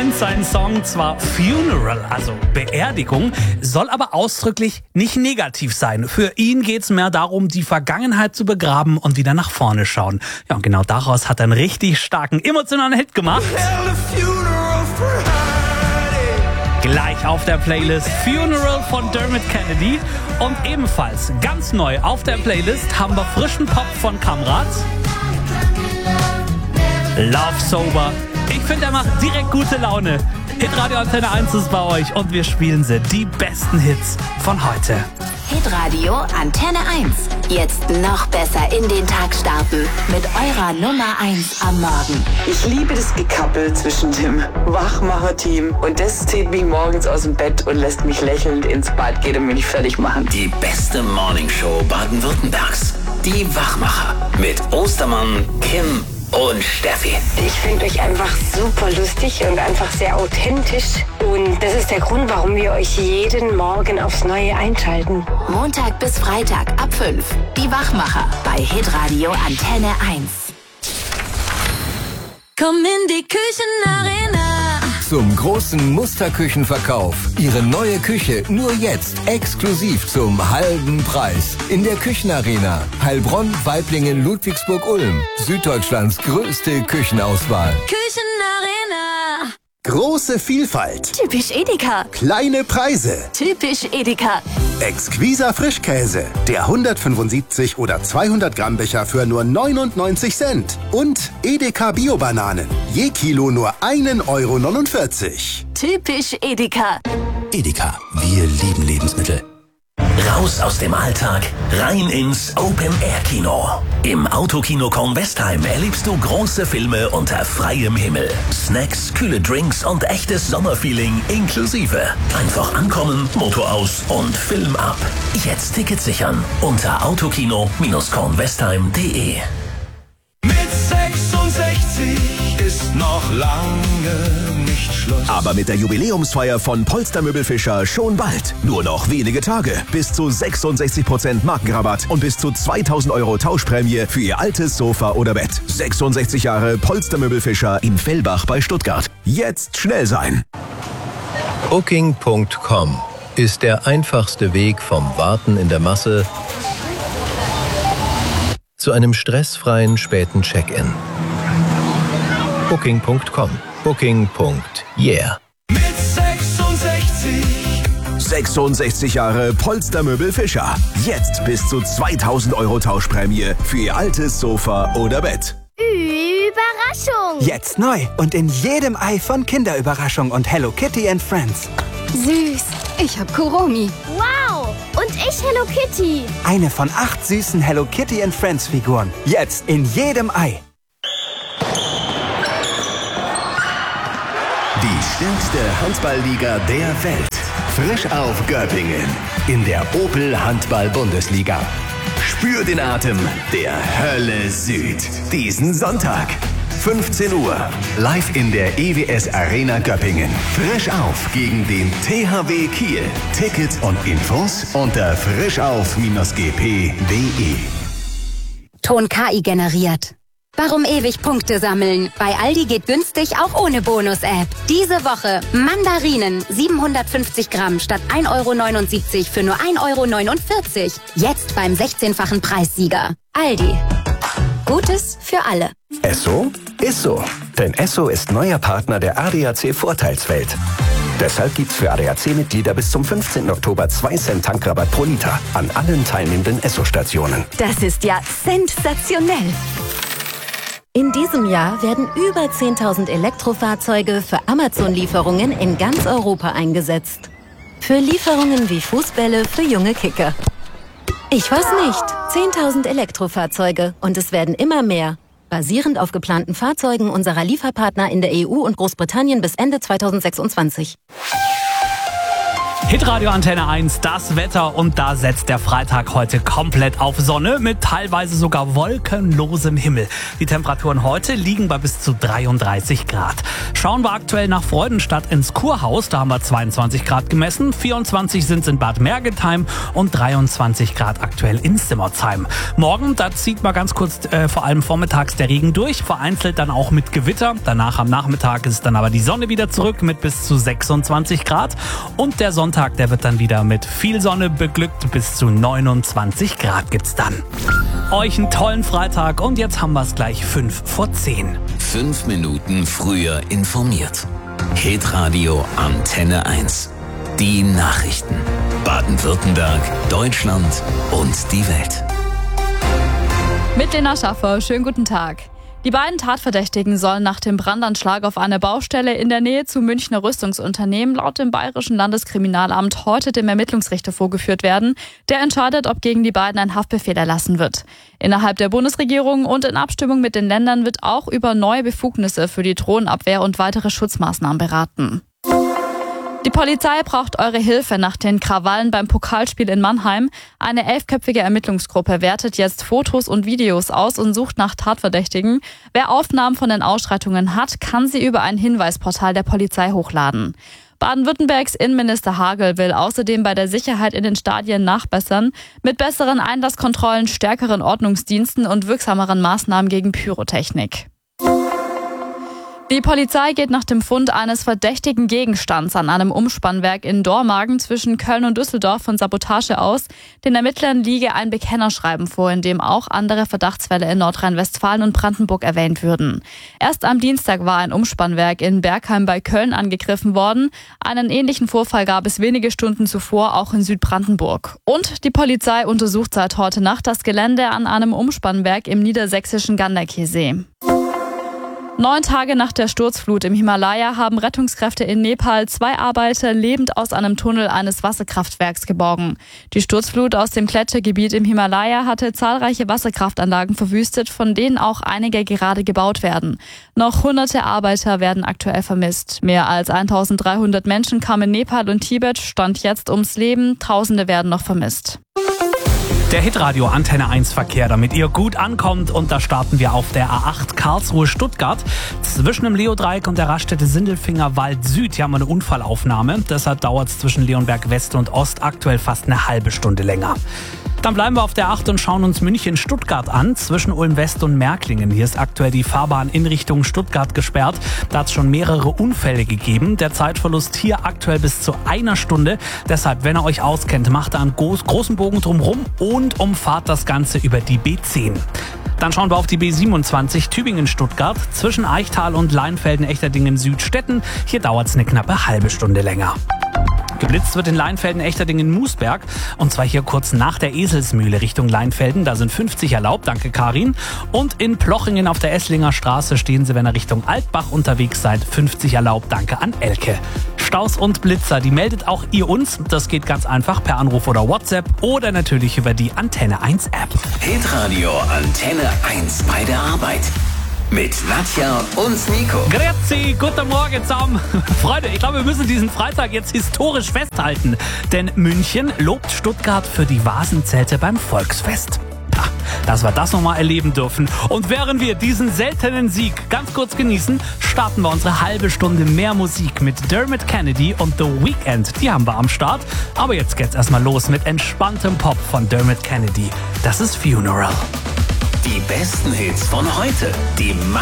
nennt seinen Song zwar Funeral, also Beerdigung, soll aber ausdrücklich nicht negativ sein. Für ihn geht's mehr darum, die Vergangenheit zu begraben und wieder nach vorne schauen. Ja, und genau daraus hat er einen richtig starken, emotionalen Hit gemacht. Gleich auf der Playlist Funeral von Dermot Kennedy. Und ebenfalls ganz neu auf der Playlist haben wir frischen Pop von Kamrat. Love Sober. Ich finde, er macht direkt gute Laune. Hitradio Antenne 1 ist bei euch und wir spielen sie, die besten Hits von heute. Hitradio Antenne 1. Jetzt noch besser in den Tag starten mit eurer Nummer 1 am Morgen. Ich liebe das Gekappel zwischen dem Wachmacher-Team und das zieht mich morgens aus dem Bett und lässt mich lächelnd ins Bad gehen und mich fertig machen. Die beste Morningshow Baden-Württembergs. Die Wachmacher mit Ostermann, Kim und Steffi. Ich finde euch einfach super lustig und einfach sehr authentisch. Und das ist der Grund, warum wir euch jeden Morgen aufs Neue einschalten. Montag bis Freitag ab 5. Die Wachmacher bei Hitradio Antenne 1. Komm in die Küchenarena. Zum großen Musterküchenverkauf. Ihre neue Küche nur jetzt exklusiv zum halben Preis. In der Küchenarena. Heilbronn, Waiblingen, Ludwigsburg, Ulm. Süddeutschlands größte Küchenauswahl. Küchenarena. Große Vielfalt. Typisch Edeka. Kleine Preise. Typisch Edeka. Exquiser Frischkäse. Der 175 oder 200 Gramm Becher für nur 99 Cent. Und Edeka Bio-Bananen. Je Kilo nur 1,49 Euro. Typisch Edeka. Edeka, wir lieben Lebensmittel. Raus aus dem Alltag, rein ins Open-Air-Kino. Im Autokino Kornwestheim erlebst du große Filme unter freiem Himmel. Snacks, kühle Drinks und echtes Sommerfeeling inklusive. Einfach ankommen, Motor aus und Film ab. Jetzt Tickets sichern unter autokino-kornwestheim.de. Mit 66 ist noch lange nicht Schluss. Aber mit der Jubiläumsfeier von Polster Möbelfischer schon bald. Nur noch wenige Tage. Bis zu 66% Markenrabatt und bis zu 2.000 Euro Tauschprämie für Ihr altes Sofa oder Bett. 66 Jahre Polster Möbelfischer in Fellbach bei Stuttgart. Jetzt schnell sein. Booking.com ist der einfachste Weg vom Warten in der Masse zu einem stressfreien späten Check-in. Booking.com. Booking.yeah. Mit 66. 66 Jahre Polster Möbelfischer. Jetzt bis zu 2.000 Euro Tauschprämie für Ihr altes Sofa oder Bett. Überraschung! Jetzt neu und in jedem Ei von Kinderüberraschung und Hello Kitty and Friends. Süß. Ich hab Kuromi. Wow. Und ich Hello Kitty. Eine von 8 süßen Hello Kitty and Friends Figuren. Jetzt in jedem Ei. Die stärkste Handballliga der Welt. Frisch auf Göppingen. In der Opel Handball-Bundesliga. Spür den Atem der Hölle Süd. Diesen Sonntag. 15 Uhr. Live in der EWS Arena Göppingen. Frisch auf gegen den THW Kiel. Tickets und Infos unter frischauf-gp.de. Ton KI generiert. Warum ewig Punkte sammeln? Bei Aldi geht günstig auch ohne Bonus-App. Diese Woche Mandarinen 750 Gramm statt 1,79 € für nur 1,49 €. Jetzt beim 16-fachen Preissieger. Aldi. Gutes für alle. Esso ist so. Denn Esso ist neuer Partner der ADAC Vorteilswelt. Deshalb gibt's für ADAC-Mitglieder bis zum 15. Oktober 2 Cent Tankrabatt pro Liter an allen teilnehmenden Esso-Stationen. Das ist ja sensationell. In diesem Jahr werden über 10.000 Elektrofahrzeuge für Amazon-Lieferungen in ganz Europa eingesetzt. Für Lieferungen wie Fußbälle für junge Kicker. Ich weiß nicht. 10.000 Elektrofahrzeuge und es werden immer mehr. Basierend auf geplanten Fahrzeugen unserer Lieferpartner in der EU und Großbritannien bis Ende 2026. Hitradio Antenne 1, das Wetter, und da setzt der Freitag heute komplett auf Sonne mit teilweise sogar wolkenlosem Himmel. Die Temperaturen heute liegen bei bis zu 33 Grad. Schauen wir aktuell nach Freudenstadt ins Kurhaus, da haben wir 22 Grad gemessen, 24 sind es in Bad Mergentheim und 23 Grad aktuell in Simmerzheim. Morgen, da zieht mal ganz kurz vor allem vormittags der Regen durch, vereinzelt dann auch mit Gewitter. Danach am Nachmittag ist dann aber die Sonne wieder zurück mit bis zu 26 Grad und der Sonntag, der wird dann wieder mit viel Sonne beglückt. Bis zu 29 Grad gibt's dann. Euch einen tollen Freitag und jetzt haben wir es gleich 5:10. 5 Minuten früher informiert. Hitradio Antenne 1. Die Nachrichten. Baden-Württemberg, Deutschland und die Welt. Mit Lena Schaffer, schönen guten Tag. Die beiden Tatverdächtigen sollen nach dem Brandanschlag auf eine Baustelle in der Nähe zum Münchner Rüstungsunternehmen laut dem Bayerischen Landeskriminalamt heute dem Ermittlungsrichter vorgeführt werden. Der entscheidet, ob gegen die beiden ein Haftbefehl erlassen wird. Innerhalb der Bundesregierung und in Abstimmung mit den Ländern wird auch über neue Befugnisse für die Drohnenabwehr und weitere Schutzmaßnahmen beraten. Die Polizei braucht eure Hilfe nach den Krawallen beim Pokalspiel in Mannheim. Eine 11-köpfige Ermittlungsgruppe wertet jetzt Fotos und Videos aus und sucht nach Tatverdächtigen. Wer Aufnahmen von den Ausschreitungen hat, kann sie über ein Hinweisportal der Polizei hochladen. Baden-Württembergs Innenminister Hagel will außerdem bei der Sicherheit in den Stadien nachbessern, mit besseren Einlasskontrollen, stärkeren Ordnungsdiensten und wirksameren Maßnahmen gegen Pyrotechnik. Die Polizei geht nach dem Fund eines verdächtigen Gegenstands an einem Umspannwerk in Dormagen zwischen Köln und Düsseldorf von Sabotage aus. Den Ermittlern liege ein Bekennerschreiben vor, in dem auch andere Verdachtsfälle in Nordrhein-Westfalen und Brandenburg erwähnt würden. Erst am Dienstag war ein Umspannwerk in Bergheim bei Köln angegriffen worden. Einen ähnlichen Vorfall gab es wenige Stunden zuvor auch in Südbrandenburg. Und die Polizei untersucht seit heute Nacht das Gelände an einem Umspannwerk im niedersächsischen Ganderkesee. 9 Tage nach der Sturzflut im Himalaya haben Rettungskräfte in Nepal 2 Arbeiter lebend aus einem Tunnel eines Wasserkraftwerks geborgen. Die Sturzflut aus dem Gletschergebiet im Himalaya hatte zahlreiche Wasserkraftanlagen verwüstet, von denen auch einige gerade gebaut werden. Noch hunderte Arbeiter werden aktuell vermisst. Mehr als 1300 Menschen kamen in Nepal und Tibet, Stand jetzt ums Leben. Tausende werden noch vermisst. Der Hitradio Antenne 1 Verkehr, damit ihr gut ankommt, und da starten wir auf der A8 Karlsruhe-Stuttgart. Zwischen dem Leodreieck und der Raststätte Sindelfinger Wald Süd hier haben wir eine Unfallaufnahme. Deshalb dauert es zwischen Leonberg West und Ost aktuell fast eine halbe Stunde länger. Dann bleiben wir auf der 8 und schauen uns München-Stuttgart an, zwischen Ulm West und Märklingen. Hier ist aktuell die Fahrbahn in Richtung Stuttgart gesperrt. Da hat es schon mehrere Unfälle gegeben. Der Zeitverlust hier aktuell bis zu 1 Stunde. Deshalb, wenn ihr euch auskennt, macht da einen großen Bogen drumherum und umfahrt das Ganze über die B10. Dann schauen wir auf die B27 Tübingen-Stuttgart zwischen Eichtal und Leinfelden-Echterdingen-Südstetten. Hier dauert es eine knappe halbe Stunde länger. Geblitzt wird in Leinfelden-Echterdingen-Musberg, und zwar hier kurz nach der Eselsmühle Richtung Leinfelden. Da sind 50 erlaubt, danke Karin. Und in Plochingen auf der Esslinger Straße stehen Sie, wenn ihr Richtung Altbach unterwegs seid, 50 erlaubt, danke an Elke. Staus und Blitzer, die meldet auch ihr uns. Das geht ganz einfach per Anruf oder WhatsApp oder natürlich über die Antenne 1 App. Hitradio Antenne 1 bei der Arbeit. Mit Nadja und Nico. Grüezi, guten Morgen zusammen. Freunde, ich glaube, wir müssen diesen Freitag jetzt historisch festhalten. Denn München lobt Stuttgart für die Vasenzelte beim Volksfest. Ja, dass wir das nochmal erleben dürfen. Und während wir diesen seltenen Sieg ganz kurz genießen, starten wir unsere halbe Stunde mehr Musik mit Dermot Kennedy und The Weeknd. Die haben wir am Start. Aber jetzt geht's erstmal los mit entspanntem Pop von Dermot Kennedy. Das ist Funeral. Die besten Hits von heute. Die